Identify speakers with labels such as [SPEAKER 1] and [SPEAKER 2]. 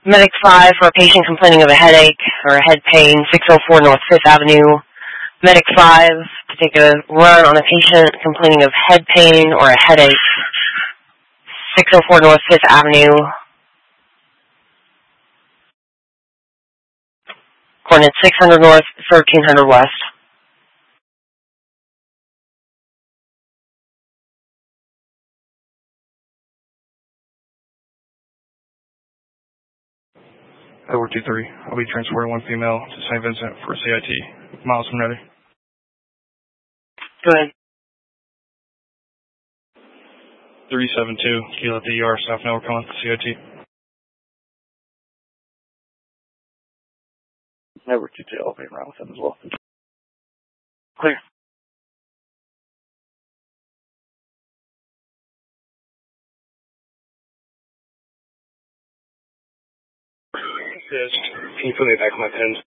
[SPEAKER 1] Medic 5 for a patient complaining of a headache or a head pain, 604 North 5th Avenue. Medic 5 to take a run on a patient complaining of head pain or a headache, 604 North 5th Avenue. Coordinate 600 North, 1300 West.
[SPEAKER 2] Edward 23. I'll be transporting one female to St. Vincent for a CIT. Miles, I'm ready.
[SPEAKER 1] Go ahead.
[SPEAKER 2] 372. Can you let the ER staff know we're calling for CIT?
[SPEAKER 3] Edward 22. I'll be around with them as well.
[SPEAKER 1] Clear.
[SPEAKER 2] Yes. Can you put me back on my pins?